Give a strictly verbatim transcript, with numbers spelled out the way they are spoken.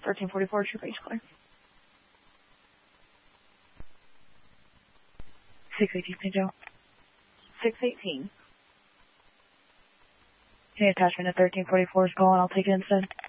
thirteen forty-four, true base clear. six eighteen, Saint Joe. six eighteen. Any attachment at thirteen forty-four is going, I'll take it instead.